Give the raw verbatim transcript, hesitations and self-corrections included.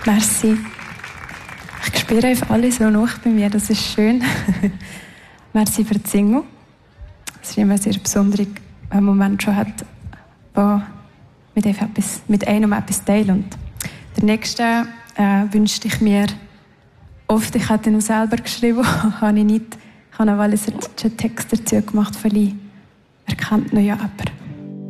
Merci. Ich spüre einfach alle so nach bei mir, das ist schön. Merci für die Single. Es ist immer ein sehr besonderer Moment schon hat, wo mit, etwas, mit einem etwas teilen. Und der nächste äh, wünschte ich mir oft, ich hätte ihn auch selber geschrieben, habe ich nicht, ich habe auch einen Text dazu gemacht, weil ich, er kennt ihn ja jemand.